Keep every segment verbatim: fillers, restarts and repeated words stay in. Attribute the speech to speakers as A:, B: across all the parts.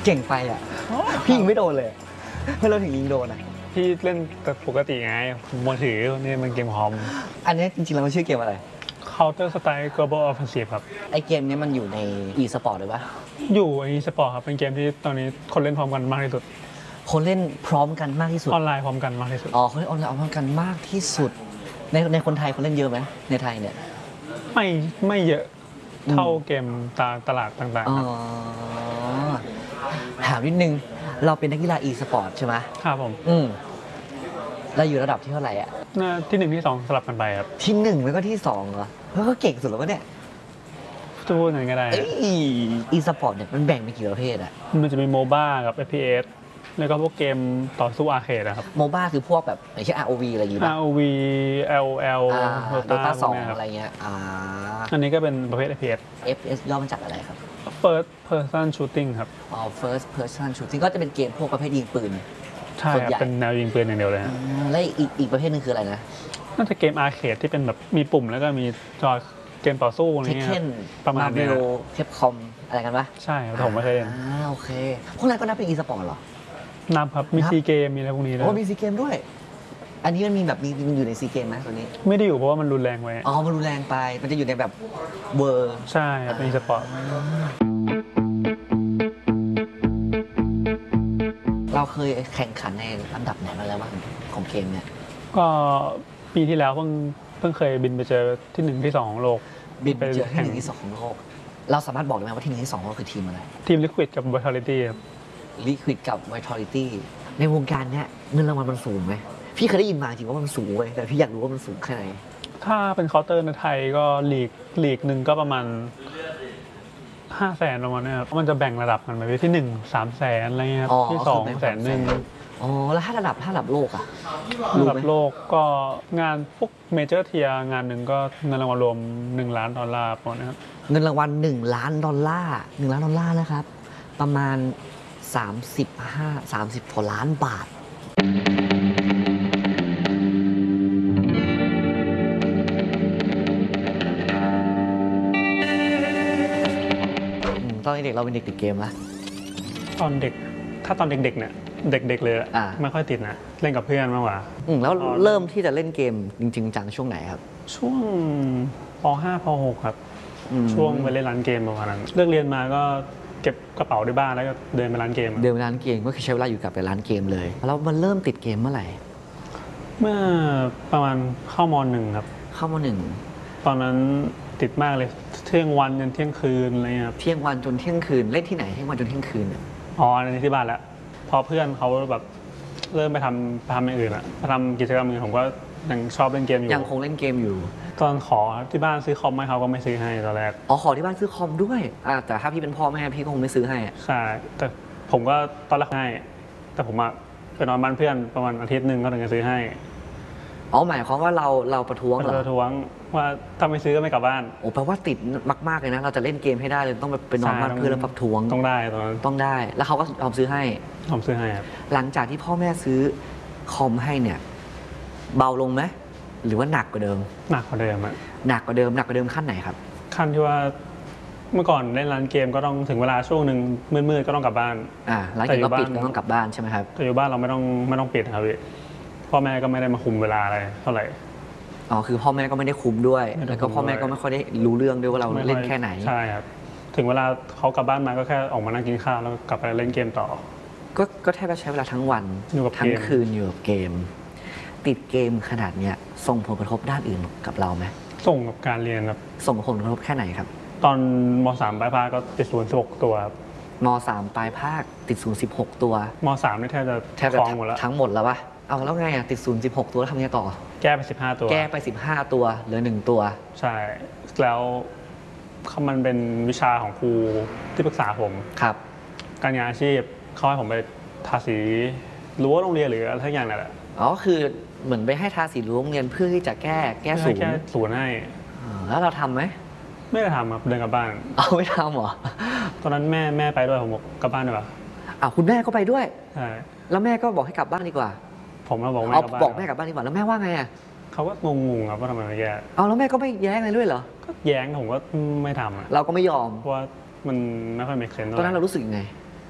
A: เก่งไปอ่ะพี่ยิงไม่โดนเลยเพื่อเราถึงยิงโดนอ่ะ
B: พี่เล่นแต่ปกติไงมือถือนี่มันเกมคอม
A: อันนี้จริงๆแล้วมันชื่อเกมอะไร
B: Counter Strike Global Offensive ครับ
A: ไอเกมนี้มันอยู่ใน e-sport หรือปะ
B: อยู่ใน e-sport ครับเป็นเกมที่ตอนนี้คนเล่นพร้อมกันมากที่สุด
A: คนเล่นพร้อมกันมากที่สุด
B: ออนไลน์พร้อมกันมากที่สุด
A: อ๋อคนเล่นออนไลน์พร้อมกันมากที่สุดในในคนไทยคนเล่นเยอะไหมในไทยเนี่ย
B: ไม่ไม่เยอะเท่าเกมตาตลาดต่างๆครับ
A: ถามนิดนึงเราเป็นนักกีฬา e-sport ใช่ไหม
B: ครับผม
A: อืมเราอยู่ระดับที่เท่าไหร่อ่ะ
B: ที่หนึ่งที่สองสลับกันไปครับ
A: ที่หนึ่งแล้วก็ที่สองเหรอเฮ้ยก็เก่งสุดแล้ววะเนี่ย
B: จะพูดยังไงก็ได้
A: e-sport เนี่ยมันแบ่งเป็นกี่ประเภทอ่ะ
B: มันจะมีโมบ้ากับ เอฟ พี เอส แล้วก็พวกเกมต่อสู้อาร์เคดนะครับ
A: โมบ้าคือพวกแบบอย่างเช่น อาร์ โอ วี อะไรอย่างงี้ป่ะ
B: อาร์ โอ วี แอล แอล
A: Dota สองอะไรเงี้ยอ่า
B: อันนี้ก็เป็นประเภท เอฟ พี เอส
A: เอฟ พี เอส ย่อมาจากอะไรครับ
B: First Person Shooting ครับ
A: อ๋อ First Person Shooting ก็จะเป็นเกมพวกประเภทยิงปืน
B: ใช่ครับเป็นแนวยิงปืนอย่างเดียวเลยฮะ
A: และอีกอีกประเภทนึงคืออะไรนะ
B: น่าจะเกมอาร์เคดที่เป็นแบบมีปุ่มแล้วก็มีจอเกมต่อสู้อะไรเงี้ย
A: ประมาณนี้เทปคอมอะไรกันปะ
B: ใช่ผมไม่เคยเล่น
A: อ่าโอเคพวกนั้นก็นับเป็น e-sport เหรอ
B: นับครับมีซีเกมมีอะไรพวกนี้ด้วย
A: โอ้มีซีเกมด้วยอันนี้มันมีแบบมีมันอยู่ในซีเกมไหมตัวนี้
B: ไม่ได้อยู่เพราะว่ามันรุนแรงไว้
A: อ๋อมันรุนแรงไปมันจะอยู่ในแบบเวอร์
B: ใช่ครับเป็น e-sport
A: เราเคยแข่งขันในอันดับไหนมาแล้วบ้างของเกมเนี่ย
B: ก็ปีที่แล้วเพิ่งเพิ่งเคยบินไปเจอที่หนึ่งที่สองของโลก
A: บินไปเจอที่หนึ่งที่สองของโลกเราสามารถบอกได้ไหมว่าที่หนึ่งที่สองของโลกคือทีมอะไร
B: ทีม Liquid กับ Vitality ครับ
A: Liquid กับ Vitality ในวงการเนี้ยเงินรางวัลมันสูงไหมพี่เคยได้ยินมาจริงว่ามันสูงเว้ยแต่พี่อยากรู้ว่ามันสูงแค่ไหน
B: ถ้าเป็นเคาน์เตอร์ในไทยก็ลีกลีกหนึ่งก็ประมาณห้าแสนประมาณนี้ครับมันจะแบ่งระดับกันไปที่หนึ่งสามแสนอะไรเงี้ยที่สองแสนหนึ่ง
A: อ๋อแล้วถ้าระดับถ้าระดับโลกอะ
B: ระดับโลกก็งานพวกเมเจอร์เทียงานหนึ่งก็เงินรางวัลรวมหนึ่งล้านดอลลาร์ประมาณนี้ครับ
A: เงินรางวัลหนึ่งล้านดอลลาร์หนึ่งล้านดอลลาร์นะครับประมาณสามสิบห้า สามสิบกว่าล้านบาทตอนเด็กเราเป็นเด็กติดเกมละ
B: ตอนเด็กถ้าตอนเด็กๆเนี่ยเด็กๆเลยไม่ค่อยติดนะเล่นกับเพื่อนมากกว่า
A: แล้วเริ่มที่จะเล่นเกมจริงๆจังช่วงไหนครับ
B: ช่วงป ห้า ป หกครับช่วงไปเล่นร้านเกมประมาณนั้นเลิกเรียนมาก็เก็บกระเป๋าที่บ้านแล้วก็เดินไปร้านเกม
A: เดินไปร้านเกมก็คือใช้เวลาอยู่กับไปร้านเกมเลยแล้วมันเริ่มติดเกมเมื่อไหร่
B: เมื่อประมาณเข้ามหนึ่งครับ
A: เข้ามหนึ่ง
B: ตอนนั้นติดมากเลยเที่ยงวันจนเที่ยงคืนอะไรเงี้ย
A: เที่ยงวันจนเที่ยงคืนเล่นที่ไหนเที่ยงวันจนเที่ยงคืน
B: อ๋อในที่บ้านแล้วพอเพื่อนเขาแบบเริ่มไปทำไปทำอย่างอื่นอะไปทำกิจกรรมอื่นผมก็ยังชอบเล่นเกมอยู่
A: ยังคงเล่นเกมอยู่
B: ตอนขอที่บ้านซื้อคอมให้เขาก็ไม่ซื้อให้ตอนแรก
A: อ๋อขอที่บ้านซื้อคอมด้วยอ่าแต่ถ้าพี่เป็นพ่อแม่พี่ก็คงไม่ซื้อให้
B: ใช่แต่ผมก็ตอนแรกให้แต่ผมอะไปนอนบ้านเพื่อนประมาณอาทิตย์หนึ่งก็ถึงจะซื้อให้
A: อ๋อหมายความว่าเราเราประท้วงเหรอ
B: ประท้วงว่าถ้าไม่ซื้อก็ไม่กลับบ้าน
A: โอ้แปลว่าติดมากๆเลยนะเราจะเล่นเกมให้ได้เลยต้องไปนอนบ้านเพื่อนแล้วประท้วง
B: ต้องได้ตอนนั้น
A: ต้องได้แล้วเขาก็ยอมซื้อให้
B: ยอมซื้อให้ครับ
A: หลังจากที่พ่อแม่ซื้อคอมให้เนี่ยเบาลงไหมหรือว่าหนักกว่าเดิม
B: หนักกว่าเดิมอะ
A: หนักกว่าเดิมหนักกว่าเดิมขั้นไหนครับ
B: ขั้นที่ว่าเมื่อก่อนเล่นร้านเกมก็ต้องถึงเวลาช่วงหนึ่งมืดๆก็ต้องกลับบ้าน
A: อ่าร้านเกมก็ปิดก็ต้องกลับบ้านใช่ไหมครับ
B: แต่อยู่บ้านเราไม่ต้องไม่ต้องปิดครับพี่พ่อแม่ก็ไม่ได้มาคุมเวลาอะไรเท่าไหร่
A: อ๋อคือพ่อแม่ก็ไม่ได้คุมด้วยแล้วก็พ่อแม่ก็ไม่ค่อยได้รู้เรื่องด้วยว่าเราเล่นแค่ไหน
B: ใช่ครับถึงเวลาเขากลับบ้านมาก็แค่ออกมานั่งกินข้าวแล้วกลับไปเล่นเกมต่อ
A: ก็ก็แทบจะใช้เวลาทั้งวันทั้งคืนอยู่กับเกมติดเกมขนาดเนี้ยส่งผลกระทบด้านอื่นกับเราไหม
B: ส่งกับการเรียนครับ
A: ส่งผลกระทบแค่ไหนครับ
B: ตอนม.สาม ปลายภาคก็ติดศูนย์สิบหกตัวครับ
A: ม.สาม ปลายภาคติดศูนย์สิบหกตัว
B: ม.สามนี่แทบจะ
A: แทบจะทั้งหมดแล้วปะเอาแล้วไงอ่ะติดศูนย์สิบหกตัวแล้วทำยังไงต่อ
B: แก้ไปสิบห้าตัว
A: แก้ไปสิบห้าตัวเหลือหนึ่งตัว
B: ใช่แล้วมันเป็นวิชาของครูที่ปรึกษาผม
A: ครับ
B: การงานอาชีพเขาให้ผมไปทาสีรั้วโรงเรียนหรืออะไรทั้งอย่างนั่นแหละ
A: อ๋อคือเหมือนไปให้ทาสีรั้วโรงเรียนเพื่อที่จะแก้แก้ศูนย์
B: แก้ศูนย์ให้
A: แล้วเราทำไหม
B: ไม่ได้ทำครับเดินกลับบ้าน
A: เอาไม่ทำเหรอ
B: ตอนนั้นแม่แม่ไปด้วยผมบอกกลับบ้านดีกว่า
A: อ้าวคุณแม่ก็ไปด้วย
B: ใช่
A: แล้วแม่ก็บอกให้กลับบ้านดีกว่า
B: ผมก็บอกแม่กลับบ้าน
A: บอกแม่กลับบ้านดีกว่าแล้วแม่ว่าไงอ่ะ
B: เขาก็งงๆครับว่าทำไมไม่แก้
A: เอาแล้วแม่ก็ไม่แย้งอะไรด้วยเหรอ
B: ก็แย้งผมก็ไม่ทำอ่ะ
A: เราก็ไม่ยอม
B: เพราะว่ามันไม่ค่อยมีเซนส์
A: ตอนนั้นเรารู้สึกยังไง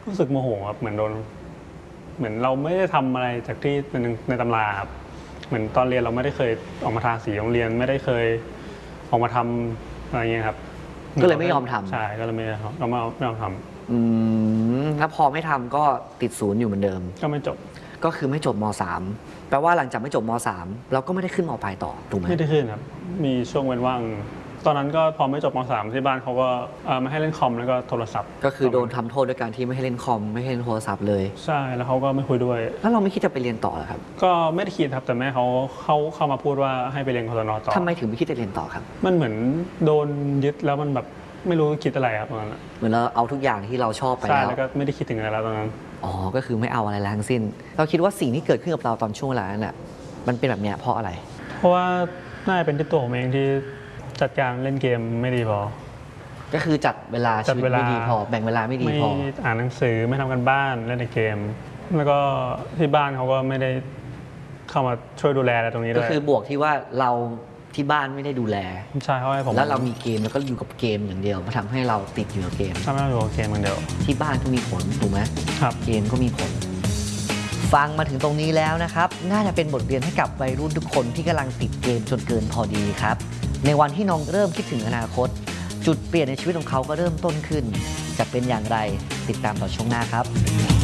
B: รู้สึกโมโหครับเหมือนโดนเหมือนเราไม่ได้ทำอะไรจากที่ในในตำราครับเหมือนตอนเรียนเราไม่ได้เคยออกมาทาสีโรงเรียนไม่ได้เคยออกมาทำอะไรเงี้ยครับ
A: ก็เลยไม่ยอมทำ
B: ใช่ก็เลยไม่เราไม่ไม่ยอมทำ
A: อืมแล้วพอไม่ทำก็ติดศูนย์อยู่เหมือนเดิม
B: ก็ไม่จบ
A: ก็คือไม่จบม.สาม แปลว่าหลังจากไม่จบม.สาม เราก็ไม่ได้ขึ้นม.ปลายต่อถูกไหม
B: ไม่ได้ขึ้นครับมีช่วงเว้นว่างตอนนั้นก็พอไม่จบม.สาม ที่บ้านเขาก็ไม่ให้เล่นคอมแล้วก็โทรศัพท์
A: ก็คือโดนทำโทษด้วยการที่ไม่ให้เล่นคอมไม่ให้เล่นโทรศัพท์เลย
B: ใช่แล้วเขาก็ไม่คุยด้วย
A: แล้วเราไม่คิดจะไปเรียนต่อหรอครับ
B: ก็ไม่ได้คิดครับแต่แม่เขาเขาเข้ามาพูดว่าให้ไปเรียนกศน.ต่อ
A: ทำไมถึงไม่คิดจะเรียนต่อครับ
B: มันเหมือนโดนยึดแล้วมันแบบไม่รู้คิดอะไรครับตอนนั้น
A: เหมือนเราเอาทุกอย่างที่เราชอบไปแล้ว
B: ใช่แล้วก็ไม่ได้คิดถึงอะไรแล้วตอนนั้น
A: อ๋อก็คือไม่เอาอะไรแล้วทั้งสิ้นเราคิดว่าสิ่งที่เกิดขึ้นกับเราตอนช่วงเวลานั้นน่ะมันเป็นแบบเนี้ยเพราะอะไร
B: เพราะว่าน่าจะเป็นที่ตัวผมเองที่จัดการเล่นเกมไม่ดีพอ
A: ก็คือจัดเวลาชีวิตไม่ดีพอแบ่งเวลาไม่ดีพอ
B: ไม่อ่านหนังสือไม่ทำกันบ้านเล่นในเกมแล้วก็ที่บ้านเขาก็ไม่ได้เข้ามาช่วยดูแลอะไรตรงนี้ด้วย
A: ก็คือบวกที่ว่าเราที่บ้านไม่ได้ดูแล
B: ใช่เขาให้ผม
A: แล้วเรามีเกมแล้วก็อยู่กับเกมอย่างเดียวมาทำให้เราติดอยู่กับเกม
B: ทำให้เราอยู่กับเกมอย่างเดียว
A: ที่บ้านก็มีผลถูกไหม
B: ครับ
A: เกมก็มีผลฟังมาถึงตรงนี้แล้วนะครับน่าจะเป็นบทเรียนให้กับวัยรุ่นทุกคนที่กำลังติดเกมจนเกินพอดีครับในวันที่น้องเริ่มคิดถึงอนาคตจุดเปลี่ยนในชีวิตของเขาก็เริ่มต้นขึ้นจะเป็นอย่างไรติดตามต่อช่วงหน้าครับ